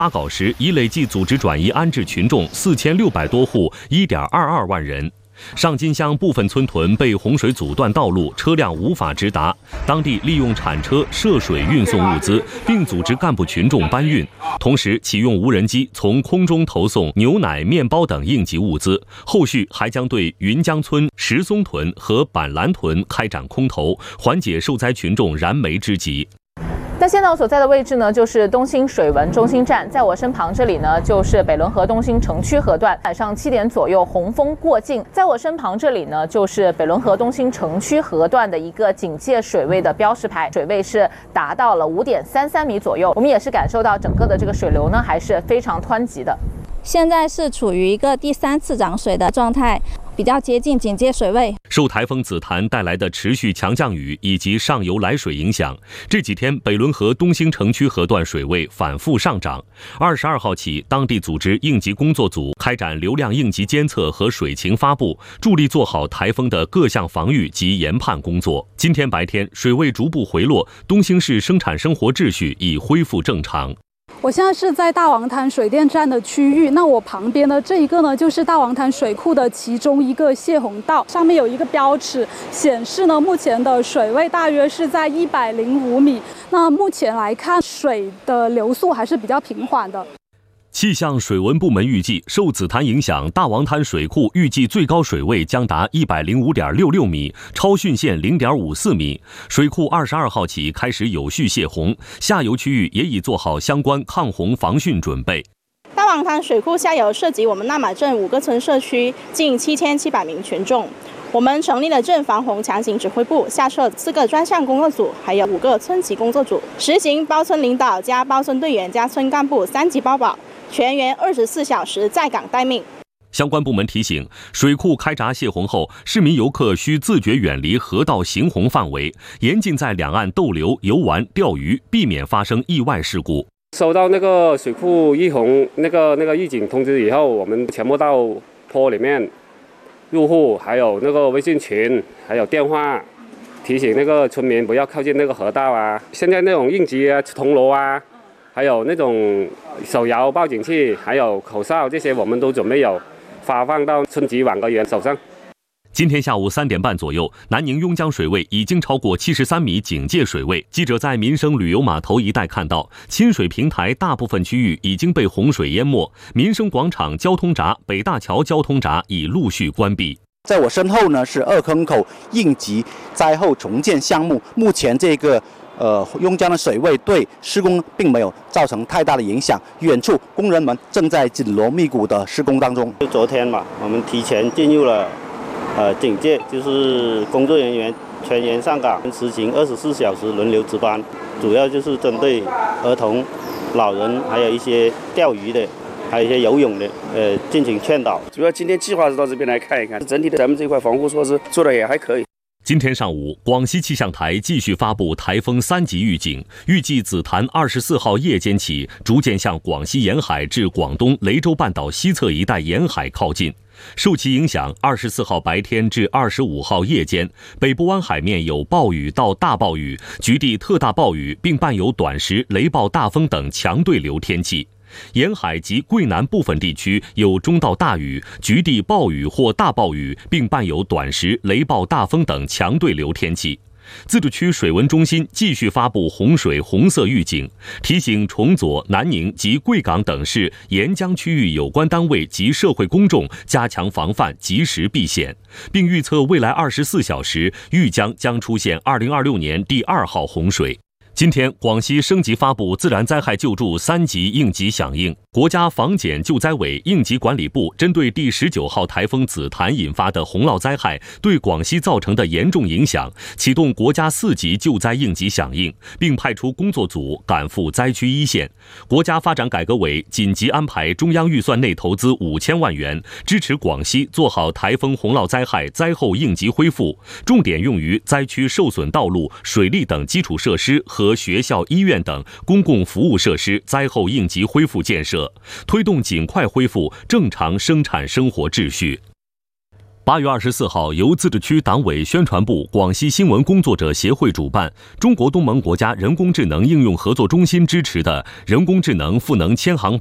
发稿时已累计组织转移安置群众4600多户，1.22万人。上金乡部分村屯被洪水阻断道路，车辆无法直达，当地利用铲车涉水运送物资，并组织干部群众搬运，同时启用无人机从空中投送牛奶、面包等应急物资。后续还将对云江村、石松屯和板兰屯开展空投，缓解受灾群众燃眉之急。 那现在我所在的位置呢，就是东兴水文中心站，在我身旁这里呢，就是北仑河东兴城区河段。晚上7点左右，洪峰过境，在我身旁这里呢，就是北仑河东兴城区河段的一个警戒水位的标识牌，水位是达到了5.33米左右。我们也是感受到整个的这个水流呢，还是非常湍急的。 现在是处于一个第3次涨水的状态，比较接近警戒水位。 受台风紫檀带来的持续强降雨以及上游来水影响，这几天北仑河东兴城区河段水位反复上涨。22号起，当地组织应急工作组开展流量应急监测和水情发布，助力做好台风的各项防御及研判工作。今天白天水位逐步回落，东兴市生产生活秩序已恢复正常。 我现在是在大王滩水电站的区域，那我旁边的这一个呢，就是大王滩水库的其中一个泄洪道，上面有一个标尺显示呢，目前的水位大约是在105米。那目前来看，水的流速还是比较平缓的。 气象水文部门预计，受紫檀影响，大王滩水库预计最高水位将达105.66米，超汛线0.54米。水库22号起开始有序泄洪，下游区域也已做好相关抗洪防汛准备。 大王滩水库下游涉及我们纳马镇5个村社区，近7700名群众。我们成立了镇防洪强行指挥部，下设4个专项工作组，还有5个村级工作组，实行包村领导加包村队员加村干部3级包保，全员24小时在岗待命。 相关部门提醒，水库开闸泄洪后，市民游客需自觉远离河道行洪范围，严禁在两岸逗留、游玩、钓鱼，避免发生意外事故。 收到那个水库预洪那个预警通知以后，我们全部到坡里面入户，还有那个微信群，还有电话提醒那个村民不要靠近那个河道啊。现在那种应急啊、铜锣啊，还有那种手摇报警器，还有口哨，这些我们都准备有发放到村级网格员手上。 今天下午3点半左右，南宁邕江水位已经超过73米警戒水位。记者在民生旅游码头一带看到，亲水平台大部分区域已经被洪水淹没，民生广场交通闸、北大桥交通闸已陆续关闭。 在我身后呢是二坑口应急灾后重建项目，目前这个邕江的水位对施工并没有造成太大的影响，远处工人们正在紧锣密鼓的施工当中。 就昨天嘛，我们提前进入了警戒，就是工作人员全员上岗，实行24小时轮流值班，主要就是针对儿童、老人，还有一些钓鱼的，还有一些游泳的，进行劝导。 主要今天计划是到这边来看一看，整体的咱们这块防护措施做的也还可以。 今天上午，广西气象台继续发布台风3级预警，预计紫檀24号夜间起逐渐向广西沿海至广东雷州半岛西侧一带沿海靠近。受其影响，24号白天至25号夜间，北部湾海面有暴雨到大暴雨，局地特大暴雨，并伴有短时雷暴大风等强对流天气。沿海及桂南部分地区有中到大雨，局地暴雨或大暴雨，并伴有短时雷暴大风等强对流天气。自治区水文中心继续发布洪水红色预警，提醒崇左、南宁及贵港等市沿江区域有关单位及社会公众加强防范，及时避险，并预测未来24小时豫江将出现2026年第2号洪水。今天，广西升级发布自然灾害救助3级应急响应。国家防检救灾委应急管理部针对第19号台风紫檀引发的洪涝灾害对广西造成的严重影响，启动国家4级救灾应急响应，并派出工作组赶赴灾区一线。国家发展改革委紧急安排中央预算内投资5000万元，支持广西做好台风洪涝灾害灾后应急恢复，重点用于灾区受损道路、水利等基础设施和学校、医院等公共服务设施灾后应急恢复建设，推动尽快恢复正常生产生活秩序。 8月24号，由自治区党委宣传部、广西新闻工作者协会主办，中国东盟国家人工智能应用合作中心支持的人工智能赋能千行